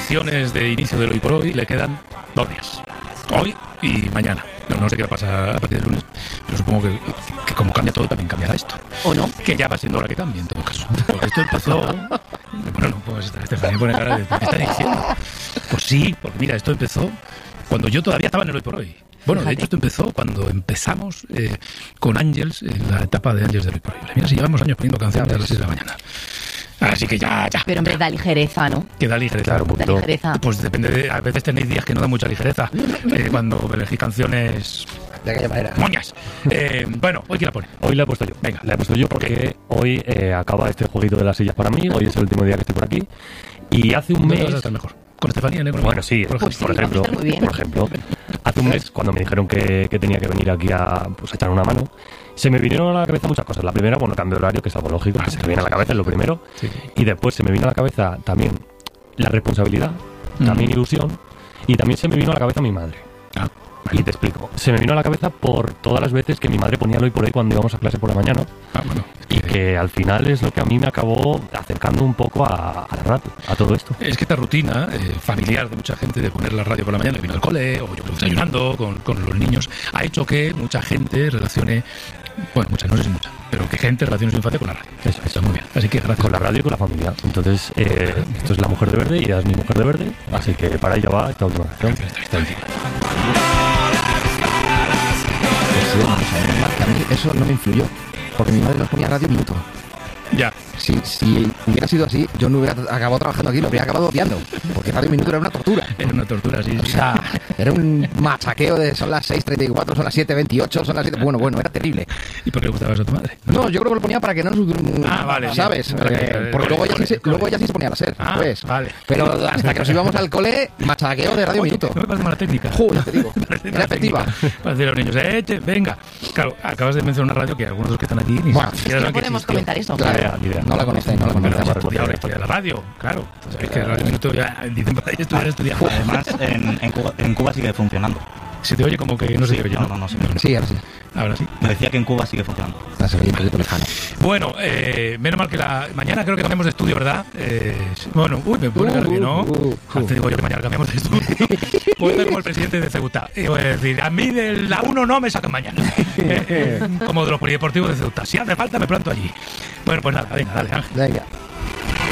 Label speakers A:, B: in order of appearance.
A: elecciones de inicio del Hoy por Hoy le quedan 2 días. Hoy y mañana. No sé qué va a pasar a partir del lunes, pero supongo que como cambia todo, también cambiará esto.
B: ¿O no?
A: Que ya va siendo hora que cambie, en todo caso. Porque esto empezó... Bueno, no puedo estar. Estefanía pone cara de... ¿Qué está diciendo? Pues sí, porque mira, esto empezó cuando yo todavía estaba en el Hoy por Hoy. Bueno, de hecho esto empezó cuando empezamos con Ángels, en la etapa de Ángels del Hoy por Hoy. Mira, si llevamos años poniendo canciones a las 6 de la mañana. Así que ya.
B: Pero hombre, da ligereza, ¿no?
A: Que da ligereza.
B: Claro, da ligereza.
A: Pues depende a veces tenéis días que no da mucha ligereza. Cuando elegís canciones...
C: De aquella manera.
A: Moñas. Bueno, ¿hoy quién la pone?
D: Hoy la he puesto yo.
A: Venga.
D: La he puesto yo porque hoy acaba este jueguito de las sillas para mí. Hoy es el último día que estoy por aquí. Y hace un mes...
A: vas a estar mejor. Con Estefanía, ¿no?
D: Bueno, sí, por ejemplo, hace un mes, cuando me dijeron que tenía que venir aquí a echar una mano, se me vinieron a la cabeza muchas cosas. La primera, bueno, cambio de horario, que es algo lógico, se me viene a la cabeza, es lo primero.
A: Sí.
D: Y después se me vino a la cabeza también la responsabilidad, también ilusión, y también se me vino a la cabeza mi madre. Y te explico. Se me vino a la cabeza por todas las veces que mi madre ponía el Hoy por Hoy cuando íbamos a clase por la mañana.
A: Bueno.
D: Y que al final es lo que a mí me acabó acercando un poco a la radio, a todo esto.
A: Es que esta rutina familiar de mucha gente de poner la radio por la mañana, vino al cole, o yo desayunando con los niños, ha hecho que mucha gente relacione, bueno, muchas, no sé si muchas, pero que gente relacione su infancia con la radio. Eso está muy bien. Así que gracias.
D: Con la radio y con la familia. Entonces, esto es La Mujer de Verde y ella es mi mujer de verde. Así que para ella va esta última canción.
C: A mí eso no me influyó, porque mi madre nos ponía Radio Minuto.
A: Ya.
C: Si hubiera sido así, yo no hubiera acabado trabajando aquí, lo hubiera acabado odiando, porque Radio Minuto era una tortura.
A: Era una tortura, sí.
C: O sea, era un machaqueo de son las 6:34, son las 7:28, son las 7... Bueno, era terrible.
A: ¿Y por qué le gustaba eso a tu madre?
C: No, yo creo que lo ponía para que no nos...
A: vale.
C: ¿Sabes? Porque luego ella sí se ponía a la SER, pues.
A: Vale.
C: Pero hasta que nos íbamos al cole, machaqueo de Radio Minuto.
A: No me parece mala técnica.
C: Ya te digo. Era efectiva.
A: Para decir a los niños, venga. Claro, acabas de mencionar una radio que algunos de los que están aquí ni siquiera
B: no
A: saben que
B: podemos
A: existió.
B: comentar eso.
C: Claro, no la conocen,
A: Has estudiado la historia de la radio, claro. Es que Radio Minuto ya dicen por ahí estudiar.
E: Además, en Cuba sigue funcionando.
A: Se te oye como que no se oye, ¿no?
E: No.
C: Sí, ahora sí.
A: Ahora sí.
E: Me decía que en Cuba sigue funcionando.
C: Se veía un poquito lejano.
A: Bueno, menos mal que mañana creo que cambiamos de estudio, ¿verdad? Bueno, me pone cara que no. Te digo yo que mañana cambiamos de estudio. Voy a estar como el presidente de Ceuta. Y voy a decir, a mí de la 1 no me sacan mañana. Como de los polideportivos de Ceuta. Si hace falta, me planto allí. Bueno, pues nada, venga, dale, Ángel.
C: Venga.